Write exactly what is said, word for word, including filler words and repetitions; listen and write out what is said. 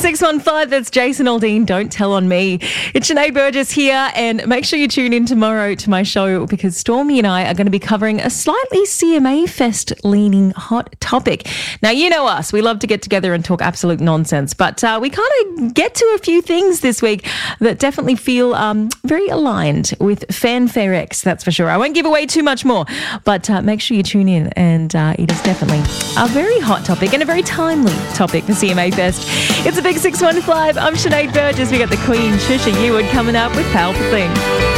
six one five, that's Jason Aldean, Don't Tell on Me. It's Sinead Burgess here, and make sure you tune in tomorrow to my show because Stormy and I are going to be covering a slightly C M A Fest-leaning hot topic. Now, you know us. We love to get together and talk absolute nonsense, but uh, we kind of get to a few things this week that definitely feel um, very aligned with Fanfare X, that's for sure. I won't give away too much more, but uh, make sure you tune in, and uh, it is definitely a very hot topic and a very timely topic for C M A Fest. It's a big six one five. I'm Sinead Burgess. We got the Queen, Trisha Yearwood, coming up with Powerful Thing.